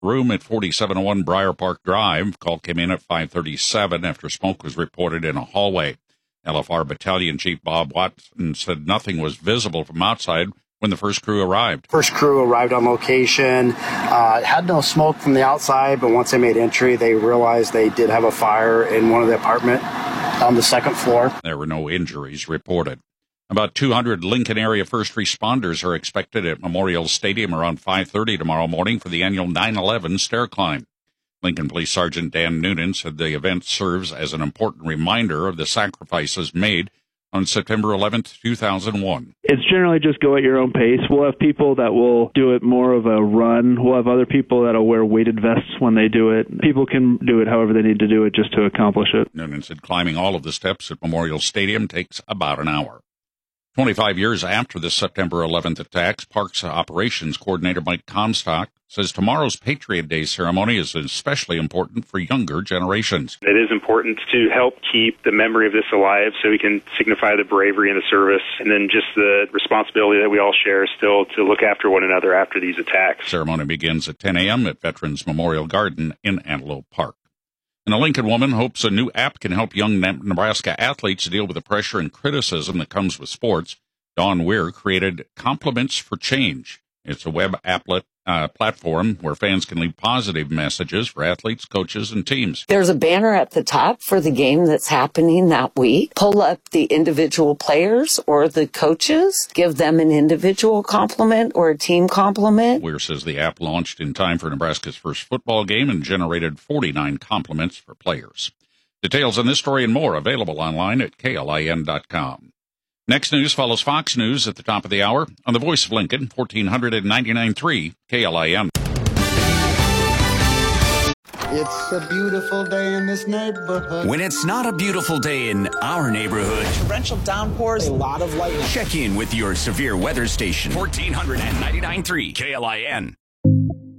room at 4701 Briar Park Drive. Call came in at 5:37 after smoke was reported in a hallway. LFR Battalion Chief Bob Watson said nothing was visible from outside when the first crew arrived. First crew arrived on location, had no smoke from the outside, but once they made entry, they realized they did have a fire in one of the apartment on the second floor. There were no injuries reported. About 200 Lincoln area first responders are expected at Memorial Stadium around 5:30 tomorrow morning for the annual 9/11 stair climb. Lincoln Police Sergeant Dan Noonan said the event serves as an important reminder of the sacrifices made on September 11th, 2001. It's generally just go at your own pace. We'll have people that will do it more of a run. We'll have other people that will wear weighted vests when they do it. People can do it however they need to do it just to accomplish it. Noonan said climbing all of the steps at Memorial Stadium takes about an hour. 25 years after the September 11th attacks, Parks Operations Coordinator Mike Comstock says tomorrow's Patriot Day ceremony is especially important for younger generations. It is important to help keep the memory of this alive so we can signify the bravery in the service and then just the responsibility that we all share still to look after one another after these attacks. Ceremony begins at 10 a.m. at Veterans Memorial Garden in Antelope Park. And a Lincoln woman hopes a new app can help young Nebraska athletes deal with the pressure and criticism that comes with sports. Dawn Weir created Compliments for Change. It's a web applet platform where fans can leave positive messages for athletes, coaches, and teams. There's a banner at the top for the game that's happening that week. Pull up the individual players or the coaches, give them an individual compliment or a team compliment. Weir says the app launched in time for Nebraska's first football game and generated 49 compliments for players. Details on this story and more available online at KLIN.com. Next news follows Fox News at the top of the hour on the Voice of Lincoln, 1499.3 KLIN. It's a beautiful day in this neighborhood. When it's not a beautiful day in our neighborhood, torrential downpours, a lot of lightning. Check in with your severe weather station, 1499.3 KLIN.